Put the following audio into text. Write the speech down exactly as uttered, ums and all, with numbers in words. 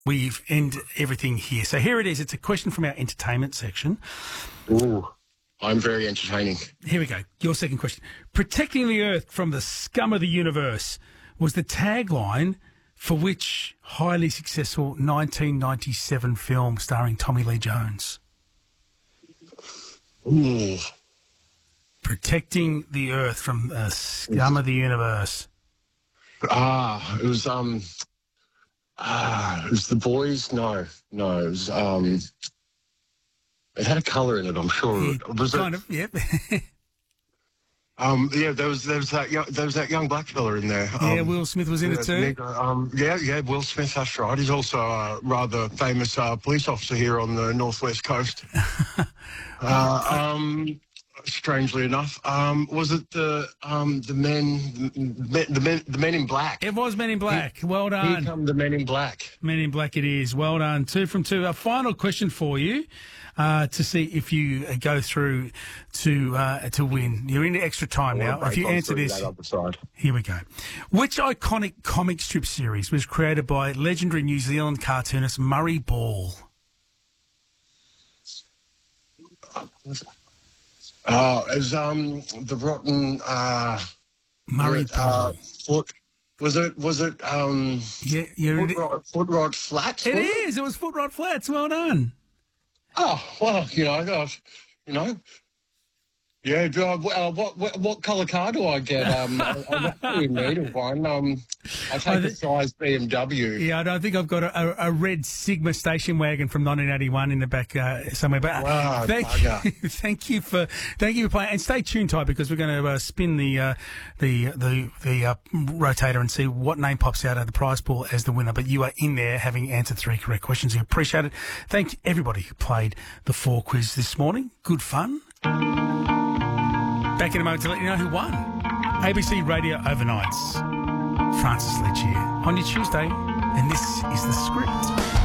we've end everything here. So here it is. It's a question from our entertainment section. Ooh, I'm very entertaining. Here we go. Your second question. Protecting the Earth from the scum of the universe was the tagline for which highly successful nineteen ninety-seven film starring Tommy Lee Jones? Ooh. Protecting the Earth from the scum of the universe. Ah, it was, um, ah, it was The Boys? No, no, it was, um, it had a colour in it, I'm sure. Yeah, was kind it, of, yep. um, yeah, there was, there was that young, there was that young black fella in there. Um, yeah, Will Smith was in it too. Negro, um, yeah, yeah, Will Smith, that's right. He's also a rather famous uh, police officer here on the northwest coast. uh, um... Strangely enough, um, was it the um, the men, the, the men, the Men in Black? It was Men in Black. He, well done. Here come the Men in Black. Men in Black it is. Well done. Two from two. A final question for you uh, to see if you uh, go through to uh, to win. You're in extra time I now. If you answer this, that other side. Here we go. Which iconic comic strip series was created by legendary New Zealand cartoonist Murray Ball? Uh, Oh, it was um the rotten uh Murray was it, uh, Ball. foot. Was it? Was it? Um, Yeah, you're foot rod, foot rod flats. It was is. It was Foot Rod Flats. Well done. Oh well, you know, uh, you know. Yeah, do I, uh, what what what colour car do I get? Um, I, I'm actually in need of one. Um, I take a size B M W. Yeah, I don't think I've got a, a, a red Sigma station wagon from nineteen eighty-one in the back uh, somewhere. But Wow, thank bugger. you, thank you for thank you for playing, and stay tuned, Ty, because we're going to uh, spin the uh, the the the uh, rotator and see what name pops out of the prize pool as the winner. But you are in there, having answered three correct questions. We appreciate it. Thank everybody who played the four quiz this morning. Good fun. Back in a moment to let you know who won. A B C Radio Overnights. Francis Legier on your Tuesday, and this is The Script.